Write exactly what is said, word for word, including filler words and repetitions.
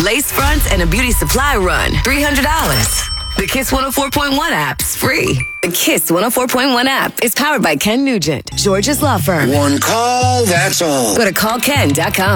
lace fronts, and a beauty supply run, three hundred dollars. The Kiss one oh four point one app's free. The Kiss one oh four point one app is powered by Ken Nugent, George's law firm. One call, that's all. Go to call ken dot com.